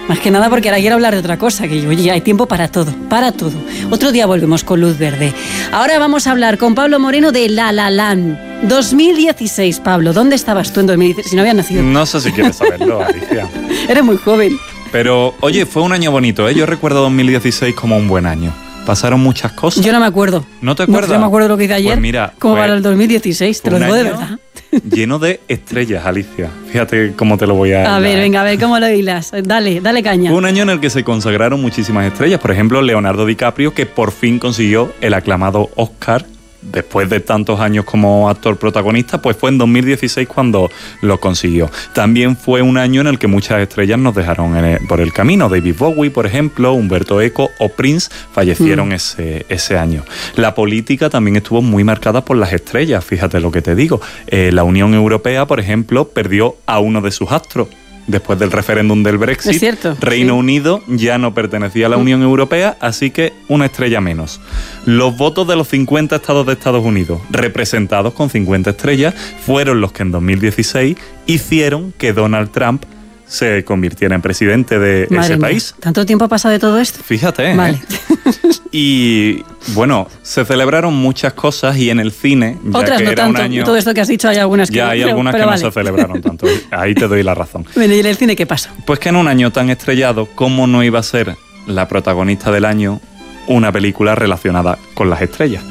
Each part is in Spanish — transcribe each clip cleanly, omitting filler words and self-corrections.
Más que nada porque ahora quiero hablar de otra cosa, que oye, hay tiempo para todo, para todo. Otro día volvemos con Luz Verde. Ahora vamos a hablar con Pablo Moreno de La La Land. 2016, Pablo, ¿dónde estabas tú en 2016? Si no habías nacido. No sé si quieres saberlo, Alicia. Eres muy joven. Pero, oye, fue un año bonito, ¿eh? Yo recuerdo 2016 como un buen año. Pasaron muchas cosas. Yo no me acuerdo. ¿No te acuerdas? No me acuerdo lo que hice ayer. Pues mira, como para el 2016, te lo digo de verdad. Lleno de estrellas, Alicia. Fíjate cómo te lo voy a... A ver, venga, a ver cómo lo hilas. Dale caña. Fue un año en el que se consagraron muchísimas estrellas. Por ejemplo, Leonardo DiCaprio, que por fin consiguió el aclamado Oscar después de tantos años como actor protagonista, pues fue en 2016 cuando lo consiguió. También fue un año en el que muchas estrellas nos dejaron por el camino. David Bowie, por ejemplo, Humberto Eco o Prince fallecieron ese año. La política también estuvo muy marcada por las estrellas, fíjate lo que te digo. La Unión Europea, por ejemplo, perdió a uno de sus astros. Después del referéndum del Brexit, es cierto, Reino Unido ya no pertenecía a la Unión Europea, así que una estrella menos. Los votos de los 50 estados de Estados Unidos, representados con 50 estrellas, fueron los que en 2016 hicieron que Donald Trump se convirtiera en presidente de ese país. ¿Tanto tiempo ha pasado de todo esto? Fíjate, vale. Y bueno, se celebraron muchas cosas y en el cine, ya otras que no era tanto. un año, todo esto que has dicho hay algunas que ya hay algunas que vale. No se celebraron tanto. Ahí te doy la razón. Bueno, ¿y en el cine qué pasa? Pues que en un año tan estrellado, ¿cómo no iba a ser la protagonista del año una película relacionada con las estrellas?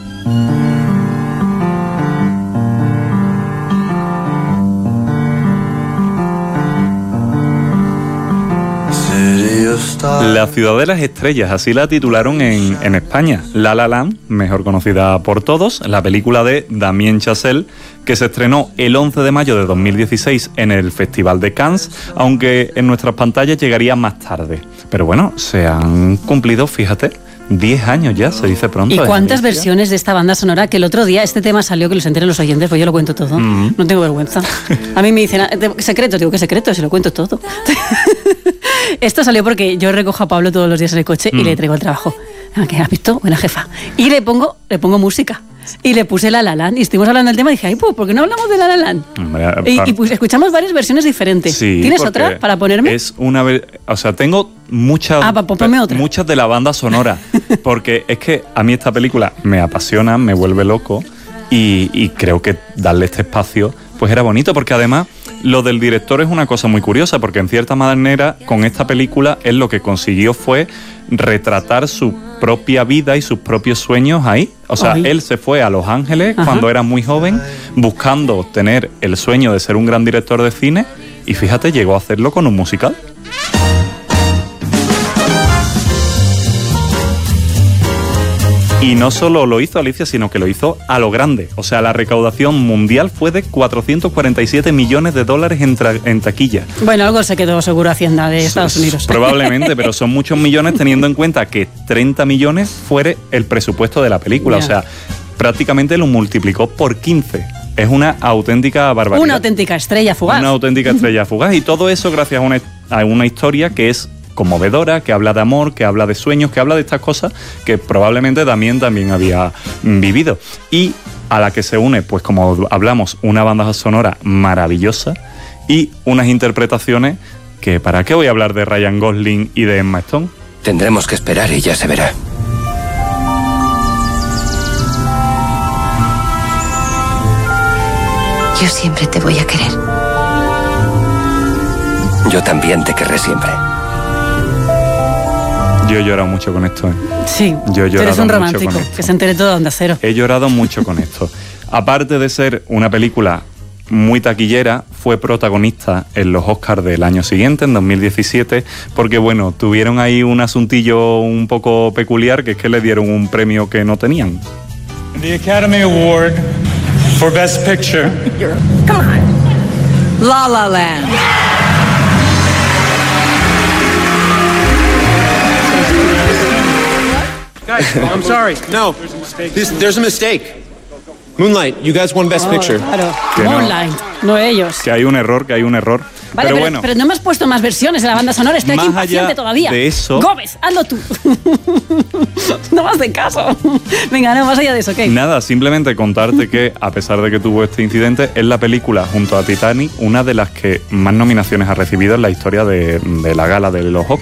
La ciudad de las estrellas, así la titularon en España. La La Land, mejor conocida por todos, la película de Damien Chazelle, que se estrenó el 11 de mayo de 2016 en el Festival de Cannes, aunque en nuestras pantallas llegaría más tarde. Pero bueno, se han cumplido, fíjate, 10 años ya, se dice pronto. ¿Y cuántas versiones de esta banda sonora? Que el otro día este tema salió, que los enteren los oyentes, pues yo lo cuento todo. No tengo vergüenza. A mí me dicen, secreto, digo, ¿qué secreto? Se lo cuento todo. Esto salió porque yo recojo a Pablo todos los días en el coche y le traigo al trabajo. ¿Qué has visto? Buena jefa. Y le pongo música. Y le puse La La Land. Y estuvimos hablando del tema y dije, ay, pues, ¿por qué no hablamos de La La Land? Y pues escuchamos varias versiones diferentes. Sí, ¿tienes otra para ponerme? Es una... O sea, tengo muchas... otra. Muchas de la banda sonora. Porque es que a mí esta película me apasiona, me vuelve loco. Y creo que darle este espacio pues era bonito. Porque además... Lo del director es una cosa muy curiosa, porque en cierta manera con esta película él lo que consiguió fue retratar su propia vida y sus propios sueños ahí. O sea, él se fue a Los Ángeles cuando era muy joven, buscando tener el sueño de ser un gran director de cine, y fíjate, llegó a hacerlo con un musical. Y no solo lo hizo, Alicia, sino que lo hizo a lo grande. O sea, la recaudación mundial fue de $447 millones en taquilla. Bueno, algo se quedó seguro Hacienda de Estados Unidos. Probablemente, pero son muchos millones teniendo en cuenta que 30 millones fuera el presupuesto de la película. Yeah. O sea, prácticamente lo multiplicó por 15. Es una auténtica barbaridad. Una auténtica estrella fugaz. Una auténtica estrella fugaz. Y todo eso gracias a una historia que es conmovedora, que habla de amor, que habla de sueños, que habla de estas cosas que probablemente también había vivido. Y a la que se une, pues como hablamos, una banda sonora maravillosa y unas interpretaciones que, ¿para qué voy a hablar de Ryan Gosling y de Emma Stone? Tendremos que esperar y ya se verá. Yo siempre te voy a querer. Yo también te querré siempre. Yo he llorado mucho con esto. Sí, tú eres un romántico, que se entere todo de Onda Cero. He llorado mucho con esto. Aparte de ser una película muy taquillera, fue protagonista en los Oscars del año siguiente, en 2017, porque bueno, tuvieron ahí un asuntillo un poco peculiar, que es que le dieron un premio que no tenían. The Academy Award for Best Picture. Come on. La La Land. Guys, I'm sorry. No, there's a mistake. Moonlight, you guys won Best Picture. Claro, Moonlight, no ellos. Que hay un error. Vale, pero bueno. Pero no me has puesto más versiones de la banda sonora, estoy aquí impaciente todavía. De eso... Gómez, hazlo tú. No me haces caso. Venga, no, más allá de eso, ¿qué? Nada, simplemente contarte que, a pesar de que tuvo este incidente, es la película, junto a Titanic, una de las que más nominaciones ha recibido en la historia de la gala de los Oscars.